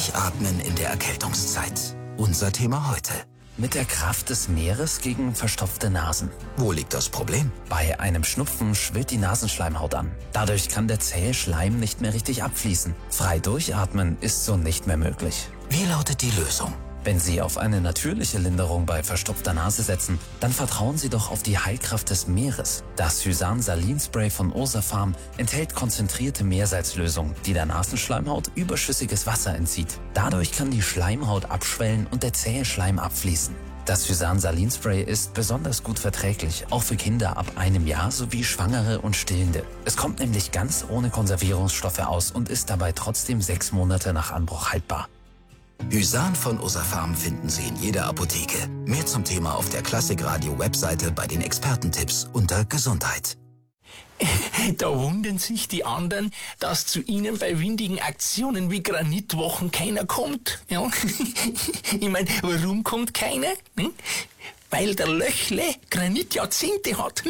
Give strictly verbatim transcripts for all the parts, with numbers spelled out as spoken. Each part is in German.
Durchatmen in der Erkältungszeit. Unser Thema heute. Mit der Kraft des Meeres gegen verstopfte Nasen. Wo liegt das Problem? Bei einem Schnupfen schwillt die Nasenschleimhaut an. Dadurch kann der zähe Schleim nicht mehr richtig abfließen. Frei durchatmen ist so nicht mehr möglich. Wie lautet die Lösung? Wenn Sie auf eine natürliche Linderung bei verstopfter Nase setzen, dann vertrauen Sie doch auf die Heilkraft des Meeres. Das Hysan-Salin-Spray von Ursafarm enthält konzentrierte Meersalzlösung, die der Nasenschleimhaut überschüssiges Wasser entzieht. Dadurch kann die Schleimhaut abschwellen und der zähe Schleim abfließen. Das Hysan-Salin-Spray ist besonders gut verträglich, auch für Kinder ab einem Jahr sowie Schwangere und Stillende. Es kommt nämlich ganz ohne Konservierungsstoffe aus und ist dabei trotzdem sechs Monate nach Anbruch haltbar. Hysan von Ursafarm finden Sie in jeder Apotheke. Mehr zum Thema auf der Klassikradio-Webseite bei den Expertentipps unter Gesundheit. Da wundern sich die anderen, dass zu ihnen bei windigen Aktionen wie Granitwochen keiner kommt. Ja? Ich meine, warum kommt keiner? Hm? Weil der Löchle Granitjahrzehnte hat.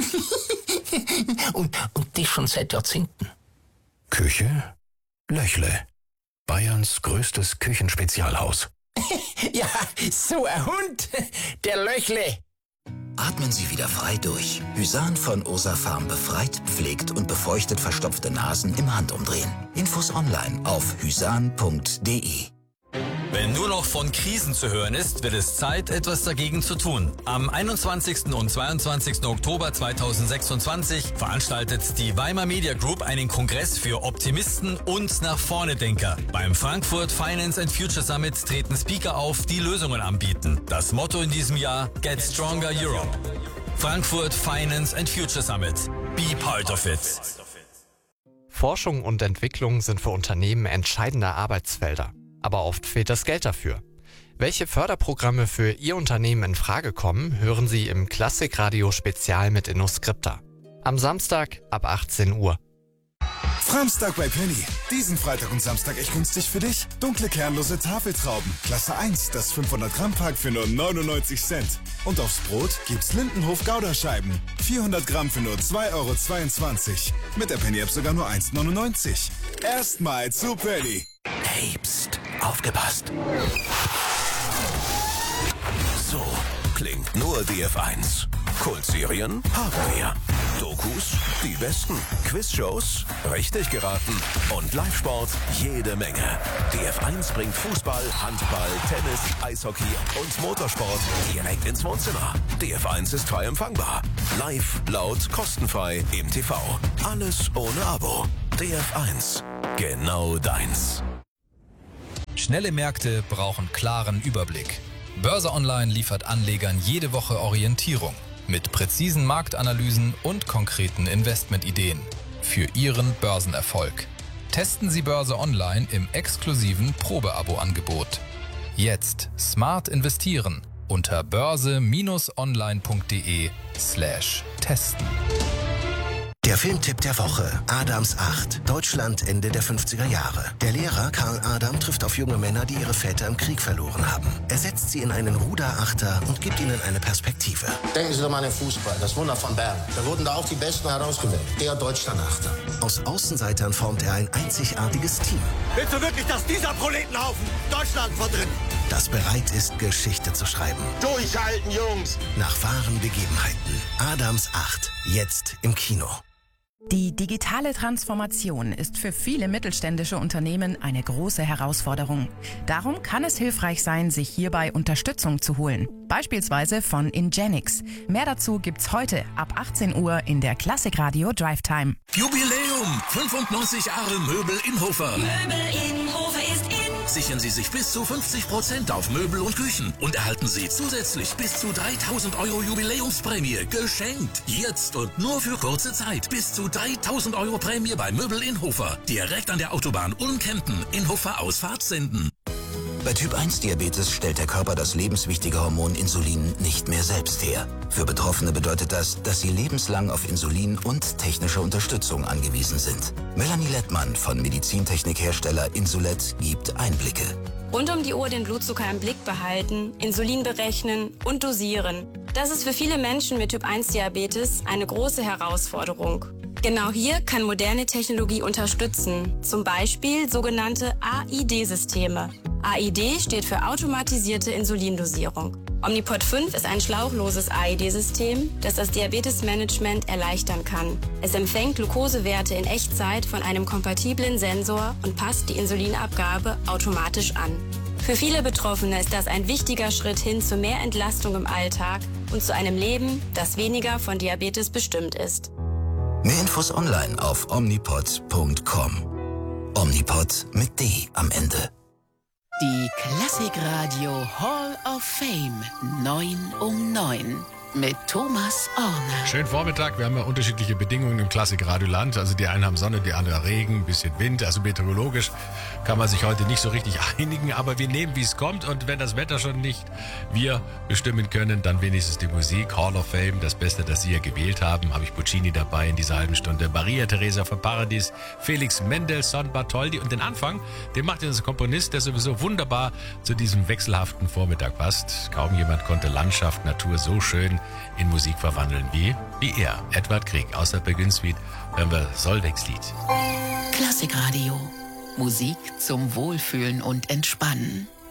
und, und das schon seit Jahrzehnten. Küche Löchle. Bayerns größtes Küchenspezialhaus. Ja, so ein Hund, der Löchle. Atmen Sie wieder frei durch. Hysan von Ursafarm befreit, pflegt und befeuchtet verstopfte Nasen im Handumdrehen. Infos online auf hysan punkt de. Wenn nur noch von Krisen zu hören ist, wird es Zeit, etwas dagegen zu tun. Am einundzwanzigsten und zweiundzwanzigsten Oktober zweitausendsechsundzwanzig veranstaltet die Weimar Media Group einen Kongress für Optimisten und Nach-Vorne-Denker. Beim Frankfurt Finance and Future Summit treten Speaker auf, die Lösungen anbieten. Das Motto in diesem Jahr: Get Stronger Europe. Frankfurt Finance and Future Summit. Be part of it. Forschung und Entwicklung sind für Unternehmen entscheidende Arbeitsfelder. Aber oft fehlt das Geld dafür. Welche Förderprogramme für Ihr Unternehmen in Frage kommen, hören Sie im Klassikradio-Spezial mit InnoScripta. Am Samstag ab achtzehn Uhr. Framstag bei Penny. Diesen Freitag und Samstag echt günstig für dich. Dunkle kernlose Tafeltrauben. Klasse eins, das fünfhundert Gramm Pack für nur neunundneunzig Cent. Und aufs Brot gibt's Lindenhof Gouda-Scheiben. vierhundert Gramm für nur zwei Euro zweiundzwanzig. Mit der Penny-App sogar nur eins neunundneunzig. Erstmal zu Penny. Hey, pst, aufgepasst. So klingt nur D F eins. Kultserien haben wir. Dokus, die besten. Quizshows, richtig geraten. Und Live-Sport, jede Menge. D F eins bringt Fußball, Handball, Tennis, Eishockey und Motorsport direkt ins Wohnzimmer. D F eins ist frei empfangbar. Live, laut, kostenfrei im T V. Alles ohne Abo. D F eins. Genau deins. Schnelle Märkte brauchen klaren Überblick. Börse Online liefert Anlegern jede Woche Orientierung mit präzisen Marktanalysen und konkreten Investmentideen für Ihren Börsenerfolg. Testen Sie Börse Online im exklusiven Probeabo-Angebot. Jetzt smart investieren unter börse-online.de slash testen. Der Filmtipp der Woche. Adams acht. Deutschland Ende der fünfziger Jahre. Der Lehrer Karl Adam trifft auf junge Männer, die ihre Väter im Krieg verloren haben. Er setzt sie in einen Ruderachter und gibt ihnen eine Perspektive. Denken Sie doch mal an den Fußball, das Wunder von Bern. Da wurden da auch die Besten herausgewählt. Der Deutschlandachter. Aus Außenseitern formt er ein einzigartiges Team. Willst du wirklich, dass dieser Proletenhaufen Deutschland vertritt? Das bereit ist, Geschichte zu schreiben. Durchhalten, Jungs! Nach wahren Begebenheiten. Adams acht. Jetzt im Kino. Die digitale Transformation ist für viele mittelständische Unternehmen eine große Herausforderung. Darum kann es hilfreich sein, sich hierbei Unterstützung zu holen. Beispielsweise von Ingenix. Mehr dazu gibt's heute ab achtzehn Uhr in der Klassikradio Drive Time. Jubiläum! fünfundneunzig Jahre Möbel Inhofer. Möbel Inhofer ist in. Sichern Sie sich bis zu fünfzig Prozent auf Möbel und Küchen und erhalten Sie zusätzlich bis zu dreitausend Euro Jubiläumsprämie geschenkt. Jetzt und nur für kurze Zeit. Bis zu dreitausend Euro Prämie bei Möbel Inhofer. Direkt an der Autobahn Ulm-Kempten. Inhofer Ausfahrt senden. Bei Typ eins Diabetes stellt der Körper das lebenswichtige Hormon Insulin nicht mehr selbst her. Für Betroffene bedeutet das, dass sie lebenslang auf Insulin und technische Unterstützung angewiesen sind. Melanie Lettmann von Medizintechnikhersteller Insulet gibt Einblicke. Rund um die Uhr den Blutzucker im Blick behalten, Insulin berechnen und dosieren. Das ist für viele Menschen mit Typ eins Diabetes eine große Herausforderung. Genau hier kann moderne Technologie unterstützen, zum Beispiel sogenannte A I D-Systeme. A I D steht für automatisierte Insulindosierung. Omnipod fünf ist ein schlauchloses A I D-System, das das Diabetesmanagement erleichtern kann. Es empfängt Glukosewerte in Echtzeit von einem kompatiblen Sensor und passt die Insulinabgabe automatisch an. Für viele Betroffene ist das ein wichtiger Schritt hin zu mehr Entlastung im Alltag und zu einem Leben, das weniger von Diabetes bestimmt ist. Mehr Infos online auf omnipod punkt com. Omnipod mit D am Ende. Die Klassikradio Hall of Fame neun um neun mit Thomas Orner. Schönen Vormittag. Wir haben ja unterschiedliche Bedingungen im Klassikradioland. Also die einen haben Sonne, die anderen Regen, ein bisschen Wind. Also meteorologisch kann man sich heute nicht so richtig einigen. Aber wir nehmen, wie es kommt. Und wenn das Wetter schon nicht wir bestimmen können, dann wenigstens die Musik. Hall of Fame, das Beste, das Sie ja gewählt haben. Habe ich Puccini dabei in dieser halben Stunde. Maria Theresia von Paradies, Felix Mendelssohn Bartholdy. Und den Anfang, den macht jetzt ein Komponist, der sowieso wunderbar zu diesem wechselhaften Vormittag passt. Kaum jemand konnte Landschaft, Natur so schön in Musik verwandeln wie, wie er. Edward Grieg aus der Beginn Suite hören wir Solveig's Lied. Klassikradio. Musik zum Wohlfühlen und Entspannen.